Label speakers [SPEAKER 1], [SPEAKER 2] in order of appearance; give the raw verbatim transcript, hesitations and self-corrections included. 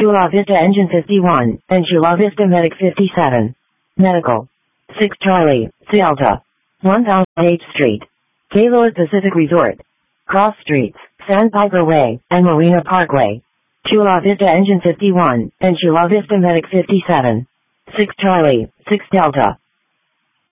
[SPEAKER 1] Chula Vista Engine fifty-one, and Chula Vista Medic fifty-seven. Medical. six Charlie, Delta. one thousand eighth Street. Gaylord Pacific Resort. Cross Streets, Sandpiper Way, and Marina Parkway. Chula Vista Engine fifty-one, and Chula Vista Medic fifty-seven. six Charlie, six Delta.